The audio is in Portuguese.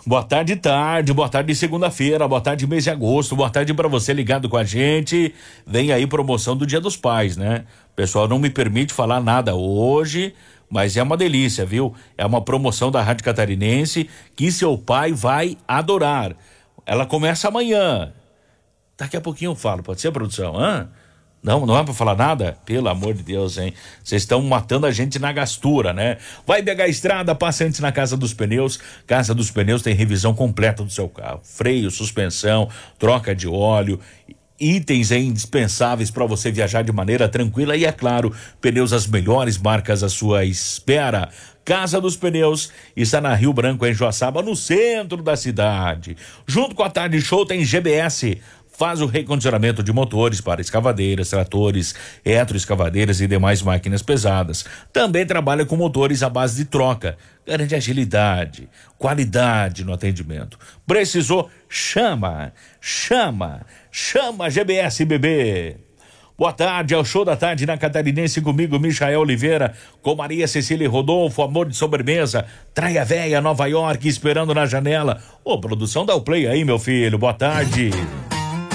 Boa tarde segunda-feira, boa tarde mês de agosto, boa tarde para você ligado com a gente. Vem aí promoção do Dia dos Pais, né? O pessoal não me permite falar nada hoje, mas é uma delícia, viu? É uma promoção da Rádio Catarinense que seu pai vai adorar. Ela começa amanhã. Daqui a pouquinho eu falo, pode ser, produção? Não é pra falar nada? Pelo amor de Deus, hein? Vocês estão matando a gente na gastura, né? Vai pegar a estrada, passa antes na Casa dos Pneus. Casa dos Pneus tem revisão completa do seu carro. Freio, suspensão, troca de óleo, itens indispensáveis para você viajar de maneira tranquila e, é claro, pneus as melhores marcas à sua espera. Casa dos Pneus está na Rio Branco, em Joaçaba, no centro da cidade. Junto com a Tarde Show tem GBS. Faz o recondicionamento de motores para escavadeiras, tratores, retroescavadeiras e demais máquinas pesadas. Também trabalha com motores à base de troca. Garante agilidade, qualidade no atendimento. Precisou? Chama GBS Bebê. Boa tarde, é o Show da Tarde na Catarinense comigo, Michael Oliveira, com Maria Cecília e Rodolfo, amor de sobremesa, Traia Véia, Nova York, esperando na janela. Ô, produção, dá o play aí, meu filho, boa tarde.